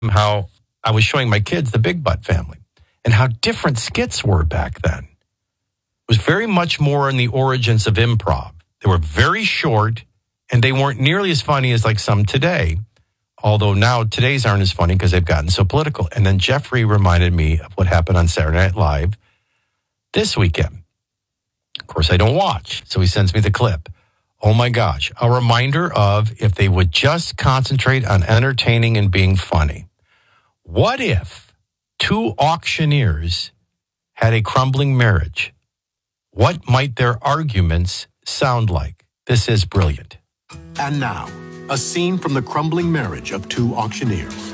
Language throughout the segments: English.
how I was showing my kids the Big Butt Family and how different skits were back then. It was very much more in the origins of improv. They were very short, and they weren't nearly as funny as like some today. Although now today's aren't as funny because they've gotten so political. And then Jeffrey reminded me of what happened on Saturday Night Live this weekend. Of course, I don't watch, so he sends me the clip. Oh my gosh, a reminder of if they would just concentrate on entertaining and being funny. What if two auctioneers had a crumbling marriage? What might their arguments sound like? This is brilliant. And now, a scene from the crumbling marriage of two auctioneers.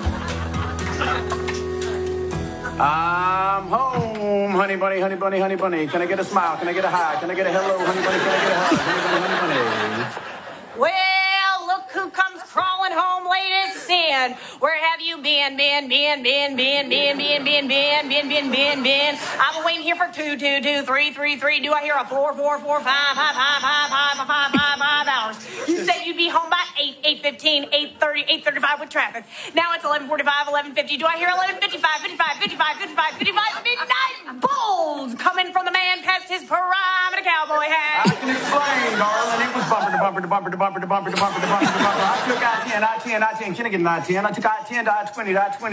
I'm home, honey bunny, honey bunny, honey bunny. Can I get a smile? Can I get a hi? Can I get a hello, honey bunny? Can I get a hug? Honey bunny, honey bunny. Well, look who comes crawling home late as sin. Where have you been? Been. I've been waiting here for 2, 3. Do I hear a 4, 5 hours? You said you'd be home by 8, 8:15, 8:30, 8:35 with traffic. Now it's 11:45, 11:50. Do I hear 11:55, 55, midnight bulls coming from the man past his prime in a cowboy hat? I can explain, darling. It was bumper to bumper to bumper to bumper to bumper to bumper to bumper to bumper. I took I-10. Can I get an I-10? I took I-10 to I-20,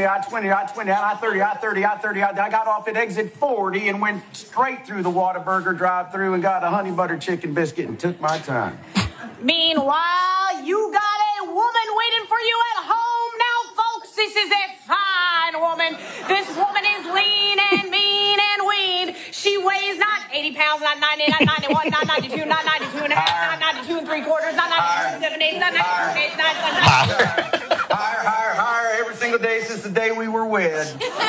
I-30. I got off at exit 40 and went straight through the Whataburger drive-thru and got a honey butter chicken biscuit and took my time. Meanwhile, you got a woman waiting for you at home now, folks. This is a fine woman. This woman is lean and mean and weaned. She weighs not 80 pounds, not 90, not 91, not 92, not 92 and a half, not 92 and 3/4, not 92 and 7/8, not 92 and 8, not 92. Higher every single day since the day we were wed.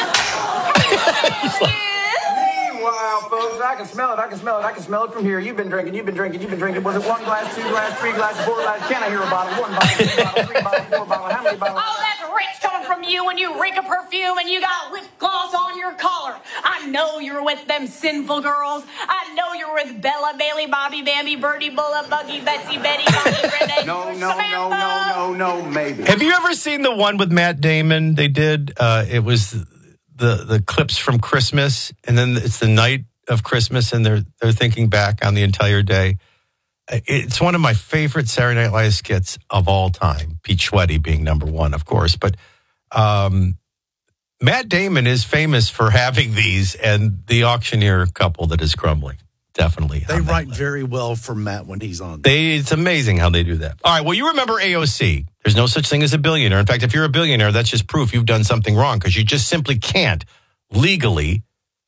Meanwhile, folks, I can smell it from here. You've been drinking. Was it 1 glass, 2 glass, 3 glass, 4 glass? Can I hear a bottle? 1 bottle, 2 bottle, 3 bottle, 4 bottle. How many bottles? Oh, that's rich coming from you when you reek of perfume and you got lip gloss on your collar. I know you're with them sinful girls. I know you're with Bella, Bailey, Bobby, Bambi, Birdie, Bulla, Buggy, Betsy, Betty, Bobby, Brenda. No, maybe. Have you ever seen the one with Matt Damon? They did. It was the clips from Christmas, and then it's the night of Christmas, and they're thinking back on the entire day. It's one of my favorite Saturday Night Live skits of all time. Pete Schweddy being number one, of course, but Matt Damon is famous for having these, and the auctioneer couple that is crumbling. Definitely. They write very well for Matt when he's on. It's amazing how they do that. All right, well, you remember AOC. There's no such thing as a billionaire. In fact, if you're a billionaire, that's just proof you've done something wrong because you just simply can't legally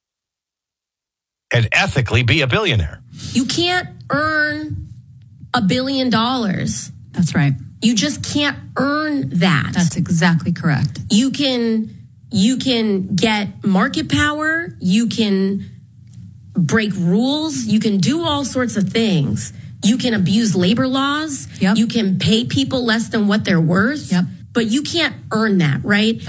and ethically be a billionaire. You can't earn $1 billion. That's right. You just can't earn that. That's exactly correct. You can get market power. You can break rules. You can do all sorts of things. You can abuse labor laws. Yep. You can pay people less than what they're worth. Yep. But you can't earn that, right?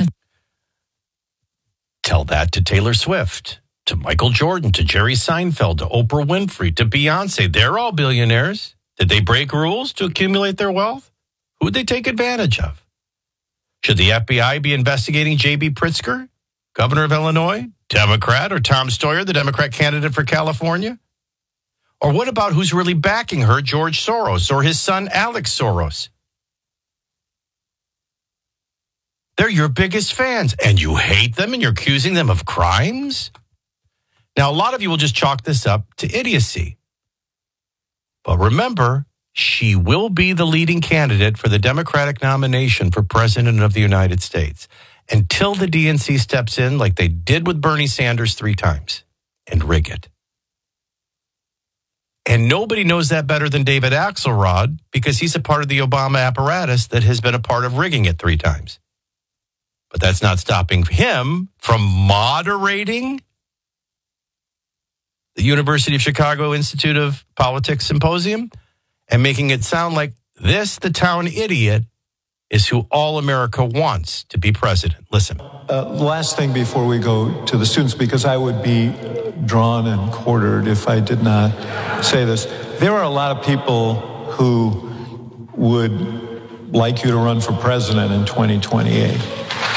Tell that to Taylor Swift, to Michael Jordan, to Jerry Seinfeld, to Oprah Winfrey, to Beyonce. They're all billionaires. Did they break rules to accumulate their wealth? Who'd they take advantage of? Should the FBI be investigating J.B. Pritzker, governor of Illinois, Democrat, or Tom Steyer, the Democrat candidate for California? Or what about who's really backing her, George Soros, or his son, Alex Soros? They're your biggest fans, and you hate them, and you're accusing them of crimes? Now, a lot of you will just chalk this up to idiocy. But remember, she will be the leading candidate for the Democratic nomination for President of the United States until the DNC steps in like they did with Bernie Sanders 3 times and rig it. And nobody knows that better than David Axelrod because he's a part of the Obama apparatus that has been a part of rigging it 3 times. But that's not stopping him from moderating the University of Chicago Institute of Politics Symposium and making it sound like this, the town idiot, is who all America wants to be president. Listen. Last thing before we go to the students, because I would be drawn and quartered if I did not say this. There are a lot of people who would like you to run for president in 2028.